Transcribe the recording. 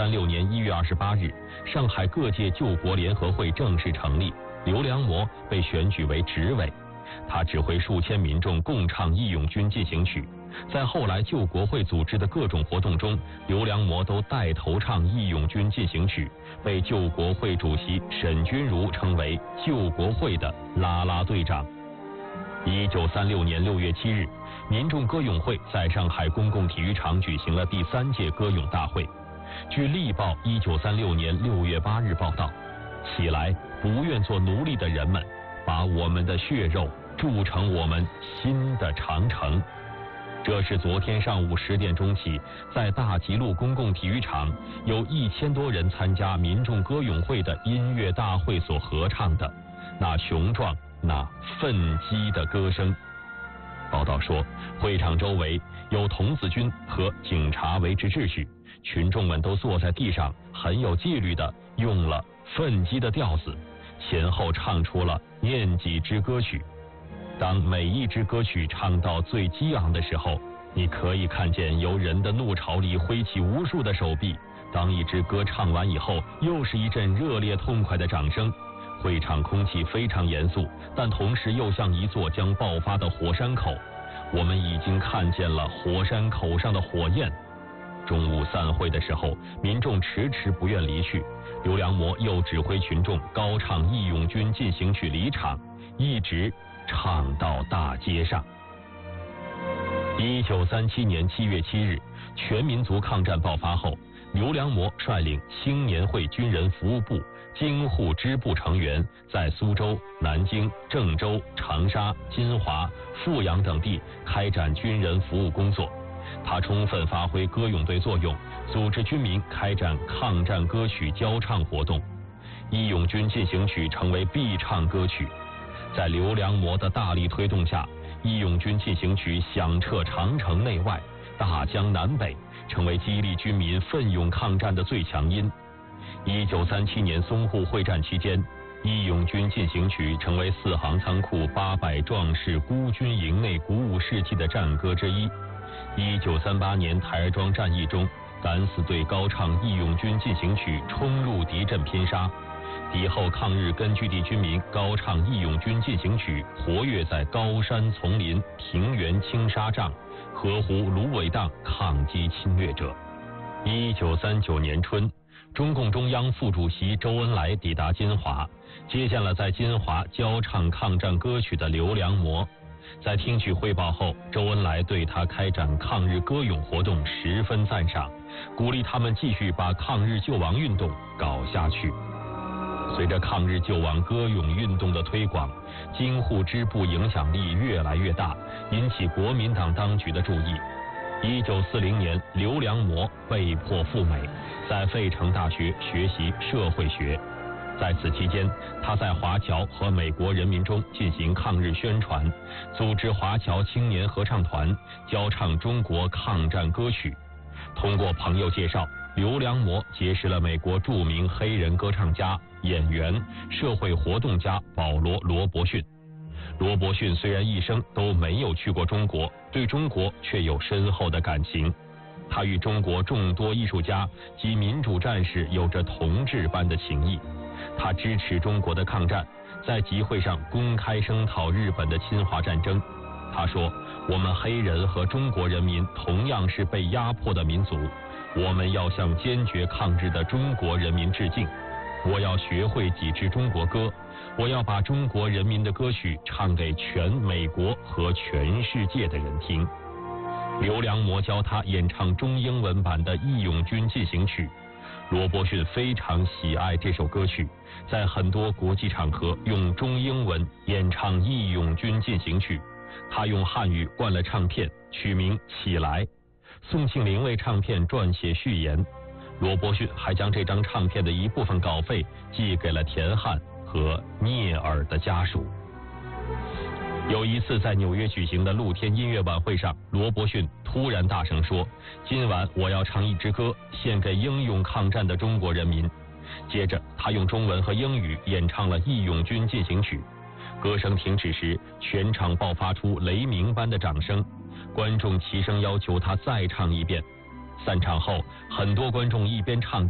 1936年1月28日，上海各界救国联合会正式成立，刘良模被选举为执委。他指挥数千民众共唱《义勇军进行曲》，在后来救国会组织的各种活动中，刘良模都带头唱《义勇军进行曲》，被救国会主席沈钧儒称为救国会的啦啦队长。1936年6月7日，民众歌咏会在上海公共体育场举行了第3届歌咏大会。据《力报》1936年6月8日报道，起来，不愿做奴隶的人们，把我们的血肉铸成我们新的长城。这是昨天上午10点钟起，在大吉路公共体育场有1000多人参加民众歌咏会的音乐大会所合唱的那雄壮、那奋激的歌声。报道说，会场周围有童子军和警察维持秩序，群众们都坐在地上，很有纪律地用了奋激的调子，前后唱出了念几支歌曲。当每一支歌曲唱到最激昂的时候，你可以看见由人的怒潮里挥起无数的手臂。当一支歌唱完以后，又是一阵热烈痛快的掌声。会场空气非常严肃，但同时又像一座将爆发的火山口。我们已经看见了火山口上的火焰。中午散会的时候，民众迟迟不愿离去，刘良模又指挥群众高唱《义勇军进行曲》离场，一直唱到大街上。1937年7月7日，全民族抗战爆发后，刘良模率领青年会军人服务部、京沪支部成员，在苏州、南京、郑州、长沙、金华、阜阳等地开展军人服务工作。他充分发挥歌咏队作用，组织军民开展抗战歌曲交唱活动，《义勇军进行曲》成为必唱歌曲。在刘良模的大力推动下，《义勇军进行曲》响彻长城内外，大江南北，成为激励军民奋勇抗战的最强音。1937年淞沪会战期间，《义勇军进行曲》成为4行仓库800壮士孤军营内鼓舞士气的战歌之一。1938年台儿庄战役中，敢死队高唱《义勇军进行曲》，冲入敌阵拼杀。敌后抗日根据地军民高唱《义勇军进行曲》，活跃在高山丛林、平原青纱帐、河湖芦苇荡，抗击侵略者。1939年春，中共中央副主席周恩来抵达金华，接见了在金华交唱抗战歌曲的刘良模。在听取汇报后，周恩来对他开展抗日歌咏活动十分赞赏，鼓励他们继续把抗日救亡运动搞下去。随着抗日救亡歌咏运动的推广，京沪支部影响力越来越大，引起国民党当局的注意。1940年，刘良模被迫赴美，在费城大学学习社会学。在此期间，他在华侨和美国人民中进行抗日宣传，组织华侨青年合唱团，交唱中国抗战歌曲。通过朋友介绍，刘良模结识了美国著名黑人歌唱家、演员、社会活动家保罗·罗伯逊。罗伯逊虽然一生都没有去过中国，对中国却有深厚的感情。他与中国众多艺术家及民主战士有着同志般的情谊。他支持中国的抗战，在集会上公开声讨日本的侵华战争。他说，我们黑人和中国人民同样是被压迫的民族，我们要向坚决抗日的中国人民致敬。我要学会几支中国歌，我要把中国人民的歌曲唱给全美国和全世界的人听。刘良模教他演唱中英文版的《义勇军进行曲》，罗伯逊非常喜爱这首歌曲，在很多国际场合用中英文演唱《义勇军进行曲》。他用汉语灌了唱片，取名《起来》。宋庆龄为唱片撰写序言，罗伯逊还将这张唱片的一部分稿费寄给了田汉和聂耳的家属。有一次在纽约举行的露天音乐晚会上，罗伯逊突然大声说，今晚我要唱一支歌，献给英勇抗战的中国人民。接着他用中文和英语演唱了《义勇军进行曲》。歌声停止时，全场爆发出雷鸣般的掌声，观众齐声要求他再唱一遍。散场后，很多观众一边唱着